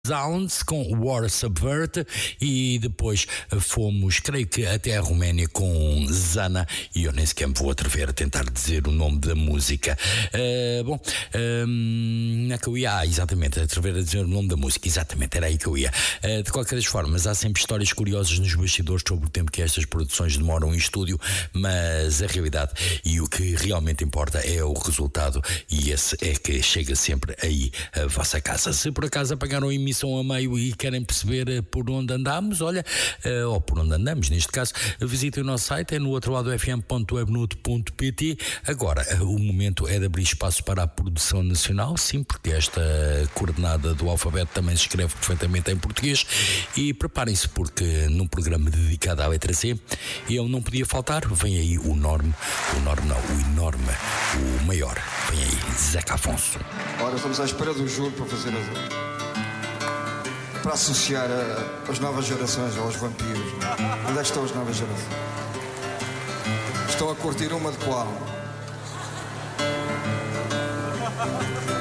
Sounds com War Subvert e depois fomos, creio que até a Roménia com Zana, e eu nem sequer me vou atrever a tentar dizer o nome da música. Não é que eu ia? Exatamente, atrever a dizer o nome da música, exatamente, era aí que eu ia. De qualquer das formas, há sempre histórias curiosas nos bastidores sobre o tempo que estas produções demoram em estúdio, mas a realidade e o que realmente importa é o resultado, e esse é que chega sempre aí à vossa casa. Se por acaso apagaram a emissão a meio e querem perceber por onde andamos, olha, ou por onde andamos neste caso, visitem o nosso site, é no outro lado fm.webnote.pt. Agora, o momento é de abrir espaço para a produção nacional, sim, porque esta coordenada do alfabeto também se escreve perfeitamente em português, e preparem-se porque num programa dedicado à letra C, eu não podia faltar, vem aí o enorme, o maior, vem aí Zeca Afonso. Ora, estamos à espera do juro para fazer para associar as novas gerações aos vampiros. Onde é que estão as novas gerações? Estão a curtir uma de qual?